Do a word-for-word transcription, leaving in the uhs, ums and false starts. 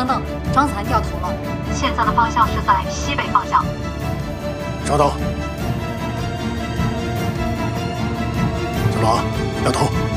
等等，张子涵掉头了，现在的方向是在西北方向。 稍等，小罗，掉头。